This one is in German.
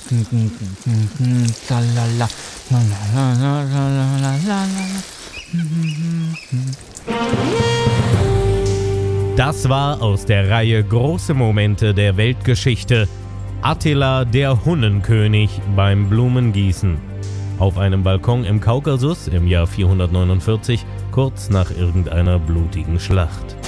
Das war aus der Reihe Große Momente der Weltgeschichte Attila der Hunnenkönig beim Blumengießen. Auf einem Balkon im Kaukasus im Jahr 449, kurz nach irgendeiner blutigen Schlacht.